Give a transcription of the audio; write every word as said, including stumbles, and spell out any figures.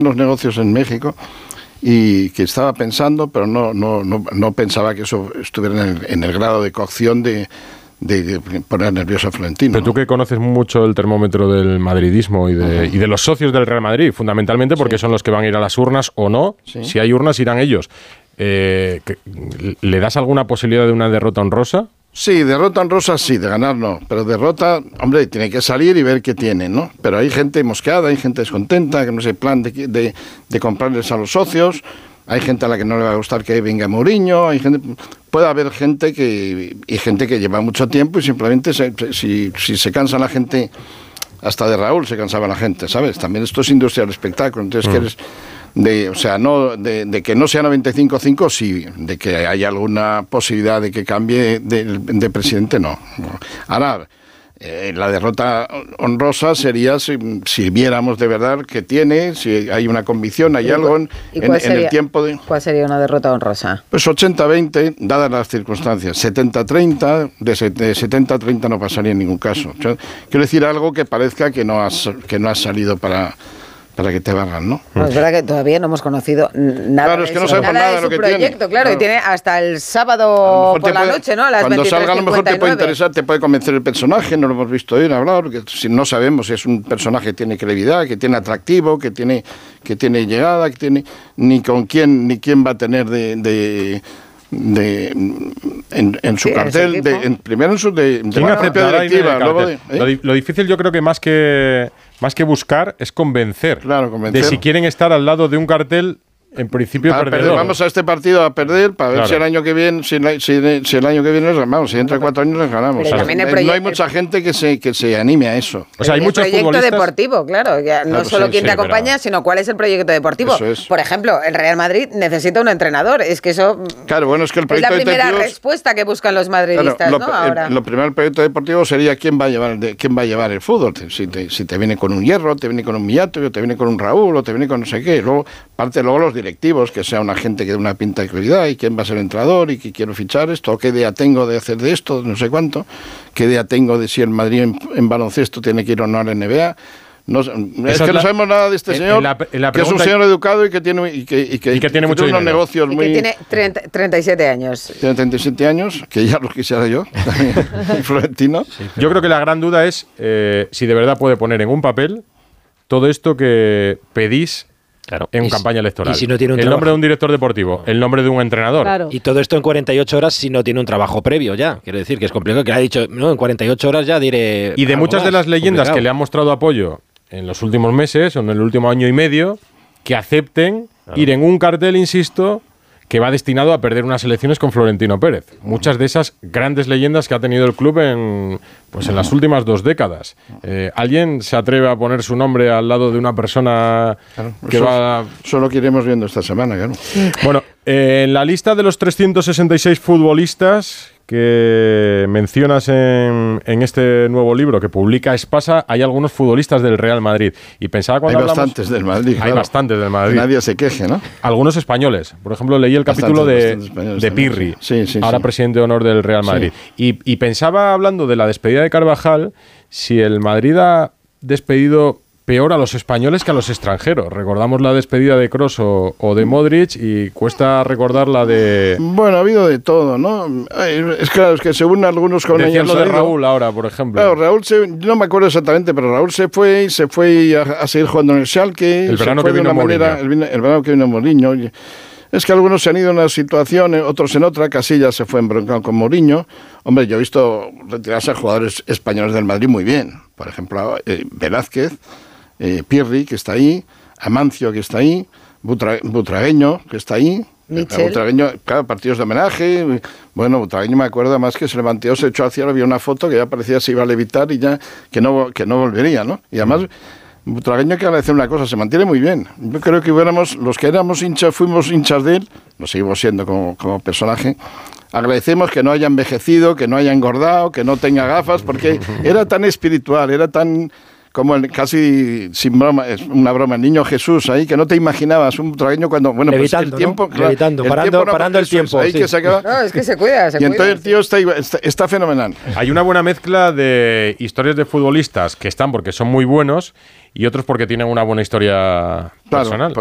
los negocios en México y que estaba pensando, pero no, no, no, no pensaba que eso estuviera en el, en el grado de cocción de, de poner nervioso a Florentino. Pero tú que conoces mucho el termómetro del madridismo y de, uh-huh. y de los socios del Real Madrid, fundamentalmente porque sí. son los que van a ir a las urnas o no. Sí. Si hay urnas, irán ellos. Eh, ¿Le das alguna posibilidad de una derrota honrosa? Sí, derrota honrosa sí, de ganar no. Pero derrota, hombre, tiene que salir y ver qué tiene, ¿no? Pero hay gente mosqueada, hay gente descontenta, que no sé, plan de, de, de comprarles a los socios. Hay gente a la que no le va a gustar que venga Mourinho. Hay gente, puede haber gente que y gente que lleva mucho tiempo y simplemente se, si, si se cansa la gente, hasta de Raúl se cansaba la gente, ¿sabes? También esto es industria del espectáculo. Entonces, mm. ¿quieres...? De, o sea, no de, de que no sea noventa y cinco cinco, sí, de que haya alguna posibilidad de que cambie de, de presidente, no. Ahora, eh, la derrota honrosa sería si, si viéramos de verdad que tiene, si hay una convicción, hay algo en, en, en el tiempo de... ¿Cuál sería una derrota honrosa? Pues ochenta veinte, dadas las circunstancias. setenta treinta, de setenta treinta no pasaría en ningún caso. O sea, quiero decir algo que parezca que no has, que no has salido para... para que te barran, ¿no? Pues es verdad que todavía no hemos conocido nada claro, es que de, no eso, nada nada de su lo que proyecto, tiene. claro, claro, y tiene hasta el sábado por la puede, noche, ¿no? A las cuando salga a lo mejor te puede veintitrés cincuenta y nueve. interesar, te puede convencer el personaje, no lo hemos visto ir hablar, porque si no sabemos si es un personaje que tiene credibilidad, que tiene atractivo, que tiene, que tiene llegada, que tiene ni con quién, ni quién va a tener de... de de en, en su sí, cartel de, en, primero en su de, de la propia directiva luego de, ¿eh? lo, lo difícil yo creo que más que más que buscar es convencer, claro, convencer de si quieren estar al lado de un cartel en principio para perdedor. Perder, vamos a este partido a perder para ver claro. si el año que viene si, si, si el año que viene les ganamos, si dentro de cuatro años les ganamos. O sea, no hay mucha gente que se que se anime a eso. O sea, hay el muchos proyecto futbolistas... deportivo, claro, ya, no claro, solo sí, quién sí, te acompaña, pero... sino cuál es el proyecto deportivo. Es. Por ejemplo, el Real Madrid necesita un entrenador, es que eso claro, bueno, es que el proyecto es la primera deportivo... respuesta que buscan los madridistas, claro, lo, ¿no? Ahora. El, lo primero el proyecto deportivo sería quién va a llevar de, quién va a llevar el fútbol, si te, si te viene con un Hierro, te viene con un Millato, o te viene con un Raúl, o te viene con no sé qué, luego parte luego los directivos, que sea una gente que dé una pinta de claridad y quién va a ser el entrenador y que quiero fichar esto, o qué idea tengo de hacer de esto, no sé cuánto, qué idea tengo de si el Madrid en, en baloncesto tiene que ir o no a la N B A. No, es que la, no sabemos nada de este señor, en la, en la que es un señor educado y que tiene y que, y que, y que tiene, mucho tiene unos negocios y muy... que tiene treinta, treinta y siete años. Tiene treinta y siete años, que ya lo quisiera yo, Florentino. Sí, yo creo que la gran duda es eh, si de verdad puede poner en un papel todo esto que pedís claro. en y campaña electoral. Y si no tiene un el trabajo. nombre de un director deportivo, el nombre de un entrenador. Claro. Y todo esto en cuarenta y ocho horas si no tiene un trabajo previo ya. Quiero decir que es complicado, que ha dicho, no, en cuarenta y ocho horas ya diré... Y de muchas más. de las leyendas complicado. que le han mostrado apoyo en los últimos meses, o en el último año y medio, que acepten claro. ir en un cartel, insisto, que va destinado a perder unas elecciones con Florentino Pérez. Muchas de esas grandes leyendas que ha tenido el club en, pues en las últimas dos décadas. Eh, ¿Alguien se atreve a poner su nombre al lado de una persona claro, que eso, va...? Eso lo que iremos viendo esta semana, claro. Bueno, eh, en la lista de los trescientos sesenta y seis futbolistas que mencionas en, en este nuevo libro que publica Espasa, hay algunos futbolistas del Real Madrid. Y pensaba cuando hay hablamos, bastantes del Madrid. Hay claro. bastantes del Madrid. Que nadie se queje, ¿no? Algunos españoles. Por ejemplo, leí el bastantes, capítulo de, de Pirri, sí, sí, ahora sí. presidente de honor del Real Madrid. Sí. Y, y pensaba, hablando de la despedida de Carvajal, si el Madrid ha despedido peor a los españoles que a los extranjeros. Recordamos la despedida de Kroos o, o de Modric y cuesta recordar la de... Bueno, ha habido de todo, ¿no? Es claro, es que según algunos con Decían lo de Raúl ahora, por ejemplo. Claro, Raúl se, no me acuerdo exactamente, pero Raúl se fue y se fue a, a seguir jugando en el Schalke. El verano se fue que vino Mourinho. El, el verano que vino Mourinho. Es que algunos se han ido en una situación, otros en otra. Casillas se fue embroncado con Mourinho. Hombre, yo he visto retirarse a jugadores españoles del Madrid muy bien. Por ejemplo, eh, Velázquez, eh, Pirri, que está ahí, Amancio, que está ahí, Butra, Butragueño, que está ahí. Michel. Butragueño, claro, partidos de homenaje. Bueno, Butragueño me acuerdo más que se levantó, se echó al cielo, había una foto que ya parecía que se iba a levitar y ya que no, que no volvería, ¿no? Y además... Butragueño, que agradecer una cosa, se mantiene muy bien. Yo creo que hubiéramos, los que éramos hinchas, fuimos hinchas de él, lo seguimos siendo como, como personaje, agradecemos que no haya envejecido, que no haya engordado, que no tenga gafas, porque era tan espiritual, era tan como el, casi sin broma, es una broma, el niño Jesús ahí, que no te imaginabas un tragueño cuando, bueno, levitando, pues el tiempo, ¿no? claro, Levitando, el parando, tiempo no, parando el tiempo. Ahí Sí. que se acaba. No, es que se cuida, se Y cuida, entonces el sí. tío está, está, está fenomenal. Hay una buena mezcla de historias de futbolistas que están porque son muy buenos y otros porque tienen una buena historia Claro, personal.